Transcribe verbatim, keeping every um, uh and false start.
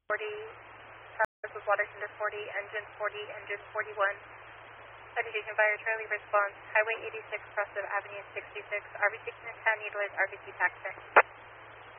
forty, this was water tender forty, engine forty, engine forty-one. Citation fire, Charlie response, Highway eighty-six, cross of Avenue sixty-six, R B C ten, utilize R B C taxi.